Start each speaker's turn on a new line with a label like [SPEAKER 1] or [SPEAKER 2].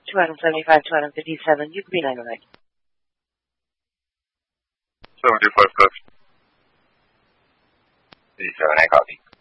[SPEAKER 1] 275, 257, you can be 909.
[SPEAKER 2] 725 left. 87, I copy.